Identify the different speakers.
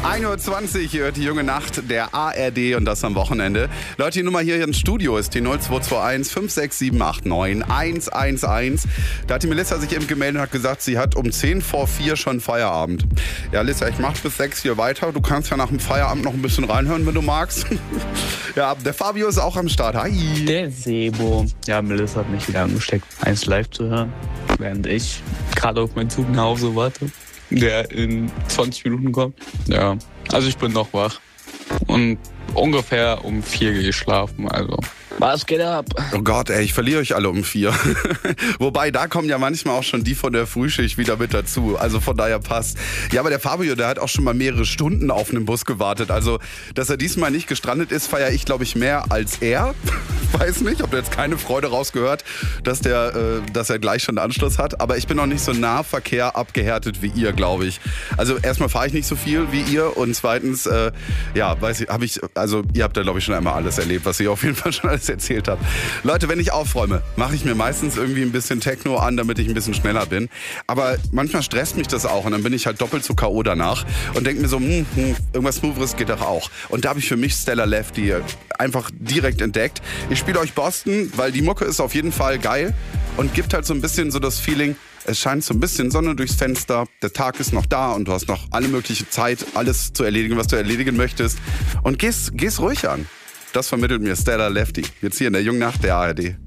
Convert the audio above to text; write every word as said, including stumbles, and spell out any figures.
Speaker 1: ein Uhr zwanzig, ihr hört die junge Nacht der A R D und das am Wochenende. Leute, die Nummer hier im Studio ist die null zwei zwei eins fünf sechs sieben acht neun eins eins eins. Da hat die Melissa sich eben gemeldet und hat gesagt, sie hat um zehn vor vier schon Feierabend. Ja, Lissa, ich mach bis sechs hier weiter. Du kannst ja nach dem Feierabend noch ein bisschen reinhören, wenn du magst. Ja, der Fabio ist auch am Start. Hi.
Speaker 2: Der Sebo. Ja, Melissa hat mich wieder angesteckt, eins live zu hören, während ich gerade auf meinen Zug nach Hause warte, der in zwanzig Minuten kommt. Ja, also ich bin noch wach und ungefähr um vier gehe ich schlafen, also was geht ab?
Speaker 1: Oh Gott, ey, ich verliere euch alle um vier. Wobei, da kommen ja manchmal auch schon die von der Frühschicht wieder mit dazu. Also von daher passt. Ja, aber der Fabio, der hat auch schon mal mehrere Stunden auf einen Bus gewartet. Also, dass er diesmal nicht gestrandet ist, feiere ich, glaube ich, mehr als er. Weiß nicht, ob der jetzt keine Freude rausgehört, dass, der, äh, dass er gleich schon einen Anschluss hat. Aber ich bin noch nicht so Nahverkehr abgehärtet wie ihr, glaube ich. Also erstmal fahre ich nicht so viel wie ihr. Und zweitens, äh, ja, weiß ich, habe ich, also ihr habt da, glaube ich, schon einmal alles erlebt, was ihr auf jeden Fall schon alles erzählt habe. Leute, wenn ich aufräume, mache ich mir meistens irgendwie ein bisschen Techno an, damit ich ein bisschen schneller bin. Aber manchmal stresst mich das auch und dann bin ich halt doppelt so K O danach und denke mir so, hm, hm, irgendwas Smoothes geht doch auch. Und da habe ich für mich Stella Lefty einfach direkt entdeckt. Ich spiele euch Boston, weil die Mucke ist auf jeden Fall geil und gibt halt so ein bisschen so das Feeling, es scheint so ein bisschen Sonne durchs Fenster, der Tag ist noch da und du hast noch alle mögliche Zeit, alles zu erledigen, was du erledigen möchtest. Und geh's, geh's ruhig an. Das vermittelt mir Stella Lefty. Jetzt hier in der jungen Nacht der A R D.